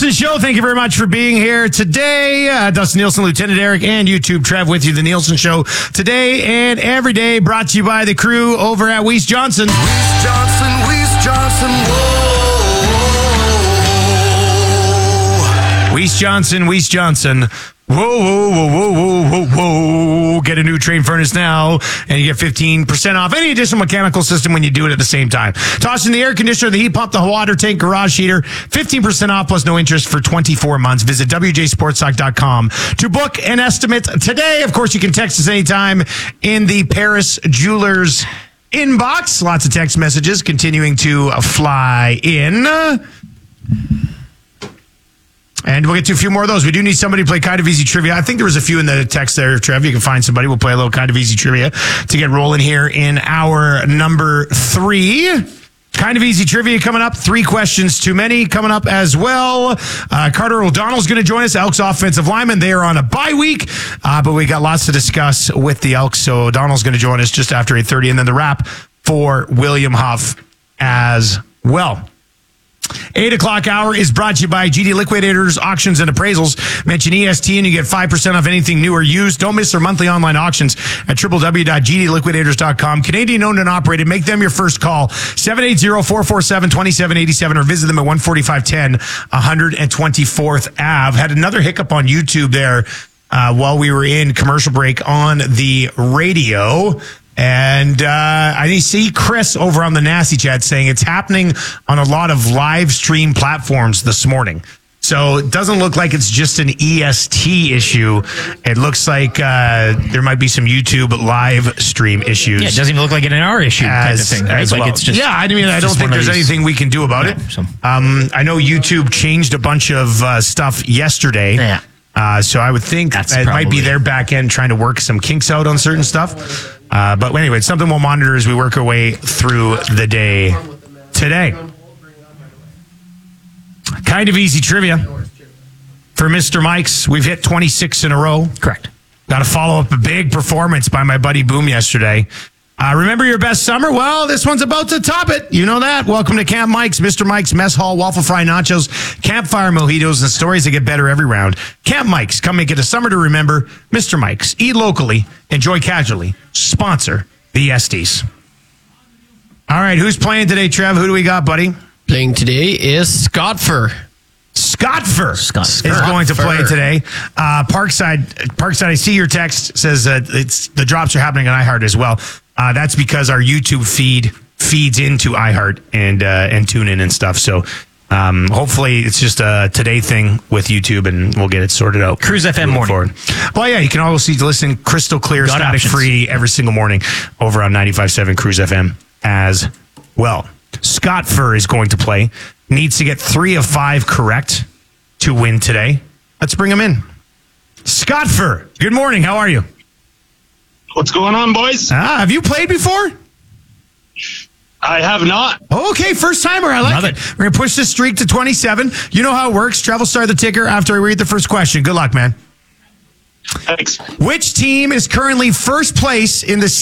Nielsen Show, thank you very much for being here today. Dustin Nielsen, Lieutenant Eric, and YouTube Trev with you. The Nielsen Show today and every day, brought to you by the crew over at Weiss Johnson. Weiss Johnson, whoa. Weiss Johnson. Whoa. Get a new Train furnace now, and you get 15% off any additional mechanical system when you do it at the same time. Toss in the air conditioner, the heat pump, the water tank, garage heater, 15% off plus no interest for 24 months. Visit WJSportsTalk.com to book an estimate today. Of course, you can text us anytime in the Paris Jewelers inbox. Lots of text messages continuing to fly in. And we'll get to a few more of those. We do need somebody to play Kind of Easy Trivia. I think there was a few in the text there, Trev. You can find somebody. We'll play a little Kind of Easy Trivia to get rolling here in hour number 3. Kind of Easy Trivia coming up. 3 questions too many coming up as well. Carter O'Donnell's going to join us, Elks offensive lineman. They are on a bye week, but we got lots to discuss with the Elks. So O'Donnell's going to join us just after 8:30, and then the wrap for William Huff as well. 8 o'clock hour is brought to you by GD Liquidators, Auctions and Appraisals. Mention EST and you get 5% off anything new or used. Don't miss their monthly online auctions at www.gdliquidators.com. Canadian owned and operated. Make them your first call. 780-447-2787 or visit them at 14510 124th Ave. Had another hiccup on YouTube there while we were in commercial break on the radio. And I see Chris over on the Nasty Chat saying it's happening on a lot of live stream platforms this morning. So it doesn't look like it's just an EST issue. It looks like there might be some YouTube live stream issues. Yeah, it doesn't even look like an NR issue kind of thing. Right? As like well. It's just, I don't think there's anything we can do about it. So. I know YouTube changed a bunch of stuff yesterday. Yeah. So I would think it might be their back end trying to work some kinks out on certain stuff. But anyway, it's something we'll monitor as we work our way through the day today. Kind of Easy Trivia for Mr. Mike's. We've hit 26 in a row. Correct. Got to follow up a big performance by my buddy Boom yesterday. Remember your best summer? Well, this one's about to top it. You know that. Welcome to Camp Mike's, Mr. Mike's Mess Hall, Waffle Fry Nachos, Campfire Mojitos, and stories that get better every round. Camp Mike's. Come make it a summer to remember. Mr. Mike's. Eat locally. Enjoy casually. Sponsor the Esties. All right, who's playing today, Trev? Who do we got, buddy? Playing today is Scotfer. Scotfer is going to play today. Parkside, I see your text says the drops are happening on iHeart as well. That's because our YouTube feed feeds into iHeart and TuneIn and stuff. So hopefully it's just a today thing with YouTube, and we'll get it sorted out. Cruise FM morning. Forward. Well, yeah, you can always listen crystal clear, static free every single morning over on 95.7 Cruise FM as well. Scotfer is going to play. Needs to get 3 of 5 correct to win today. Let's bring him in. Scotfer, good morning. How are you? What's going on, boys? Have you played before? I have not. Okay, first timer. I like it. We're going to push this streak to 27. You know how it works. Travel start the ticker after I read the first question. Good luck, man. Thanks. Which team is currently first place in the